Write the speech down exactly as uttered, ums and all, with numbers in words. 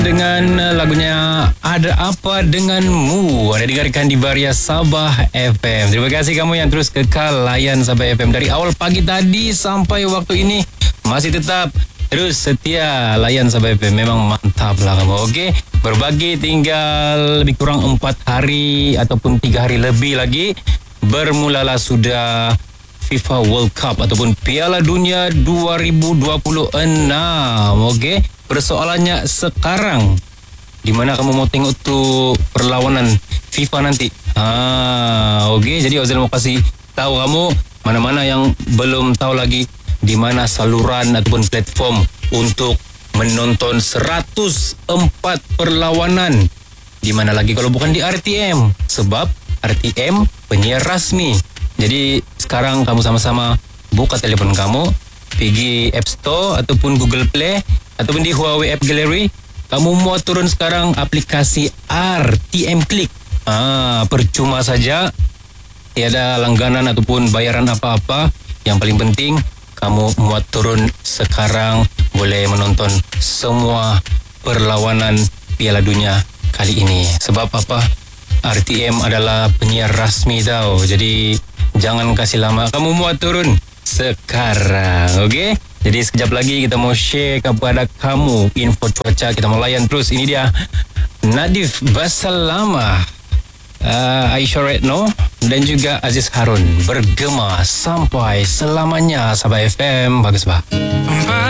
dengan uh, lagunya Ada Apa Denganmu. Anda dengarkan di Varia Sabah F M. Terima kasih kamu yang terus kekal layan Sabah F M dari awal pagi tadi sampai waktu ini. Masih tetap terus setia layan Sabah F M. Memang mantap lah kamu, okey? Berbagi tinggal lebih kurang empat hari ataupun tiga hari lebih lagi. Bermulalah sudah FIFA World Cup ataupun Piala Dunia dua ribu dua puluh enam. Okey, persoalannya sekarang, di mana kamu mau tengok tu perlawanan FIFA nanti? Ah, okey, jadi Ozil mau kasih tahu kamu mana-mana yang belum tahu lagi di mana saluran ataupun platform untuk menonton seratus empat perlawanan. Di mana lagi kalau bukan di R T M? Sebab R T M penyiar rasmi. Jadi sekarang kamu sama-sama buka telefon kamu, pergi App Store ataupun Google Play ataupun di Huawei App Gallery. Kamu muat turun sekarang aplikasi R T M Click. Ah, percuma saja, tiada langganan ataupun bayaran apa-apa. Yang paling penting kamu muat turun sekarang, boleh menonton semua perlawanan Piala Dunia kali ini. Sebab apa? R T M adalah penyiar rasmi tau. Jadi jangan kasih lama, kamu muat turun sekarang, okey? Jadi sekejap lagi kita mau share kepada kamu info cuaca. Kita mau layan terus. Ini dia Nadif Basalama, uh, Aisyah Retno dan juga Aziz Harun bergema sampai selamanya. Sabah F M, bagus bah.